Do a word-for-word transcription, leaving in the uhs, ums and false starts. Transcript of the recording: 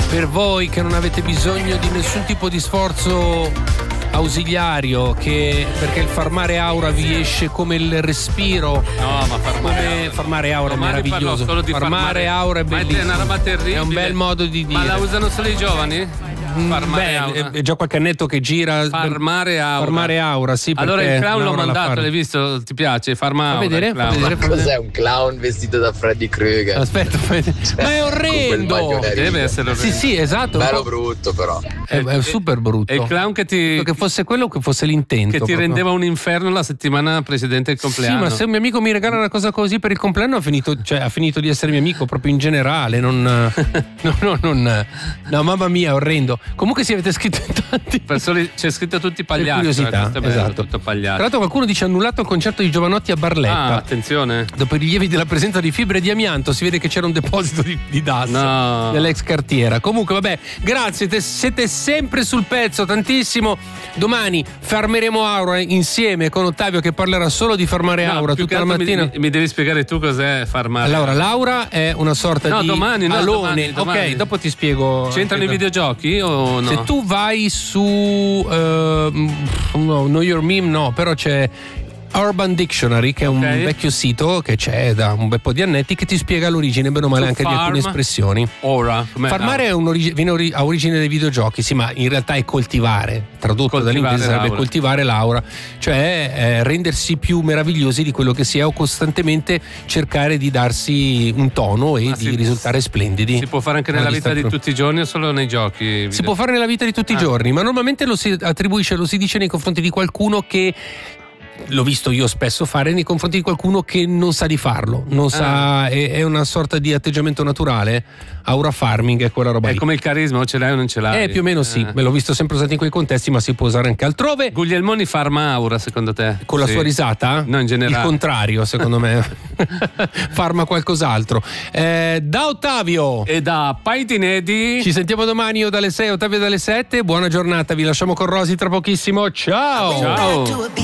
per voi che non avete bisogno di nessun tipo di sforzo ausiliario, che perché il Farmare Aura vi esce come il respiro. No, ma Farmare, Farmare Aura è meraviglioso. Solo di Farmare, Farmare Aura è bellissimo. Ma è una roba terribile. È un bel modo di dire. Ma la usano solo i giovani? Farmare Aura. È già qualche annetto che gira. Farmare Aura. Farmare Aura, sì. Allora il clown l'ho mandato, l'hai visto? Ti piace? Farmare Aura. Vedere, fa vedere, fa cos'è un clown vestito da Freddy Krueger? Aspetta, cioè, ma è orrendo. Deve essere orrendo. Sì, sì, esatto. Bello brutto, però. È, è super brutto. E il clown che ti. Che fosse quello, che fosse l'intento. Che ti proprio. rendeva un inferno la settimana precedente il compleanno. Sì, ma se un mio amico mi regala una cosa così per il compleanno, ha finito, cioè, ha finito di essere mio amico proprio in generale. Non, no, no, non, no, mamma mia, orrendo. Comunque, se avete scritto in tanti. Per soli, c'è scritto tutti pagliacci. Curiosità, bello, esatto. Tutto pagliaccio. Tra l'altro, qualcuno dice annullato il concerto di Giovanotti a Barletta. Ah, attenzione. Dopo i rilievi della presenza di fibre di amianto, si vede che c'era un deposito di, di D A S no. nell'ex cartiera. Comunque, vabbè, grazie, te, siete sempre sul pezzo, tantissimo. Domani farmeremo Aura insieme con Ottavio, che parlerà solo di Farmare no, Aura tutta la mattina. Mi, mi devi spiegare tu cos'è Farmare Allora, Laura è una sorta no, di domani, no, alone. domani, domani. Ok, dopo ti spiego. C'entrano i videogiochi o no? Se tu vai su uh, no, Know Your Meme, no, però c'è Urban Dictionary, che è un okay. vecchio sito che c'è da un bel po' di annetti, che ti spiega l'origine, bene o male, anche farm, di alcune espressioni. Ora, Farmare è un'origine, viene ori- a origine dei videogiochi, sì, ma in realtà è coltivare, tradotto coltivare dall'inglese sarebbe l'aura. coltivare l'aura, cioè eh, rendersi più meravigliosi di quello che si è, o costantemente cercare di darsi un tono e ma di si, risultare splendidi. Si può fare anche nella vita di tutti i giorni o solo nei giochi? Si può fare nella vita di tutti ah. i giorni, ma normalmente lo si attribuisce, lo si dice nei confronti di qualcuno che, l'ho visto io spesso fare, nei confronti di qualcuno che non sa di farlo, non sa, ah. è, è una sorta di atteggiamento naturale. Aura farming è quella roba è lì. Come il carisma, o ce l'hai o non ce l'hai? Eh, più o meno sì, eh. me l'ho visto sempre usato in quei contesti, ma si può usare anche altrove. Guglielmoni farma Aura, secondo te? Con la sì. sua risata? No, in generale. Il contrario, secondo me. Farma qualcos'altro. Eh, da Ottavio e da Paitinedi ci sentiamo domani, io dalle sei, Ottavio dalle sette. Buona giornata, vi lasciamo con Rosy tra pochissimo. Ciao. Ciao.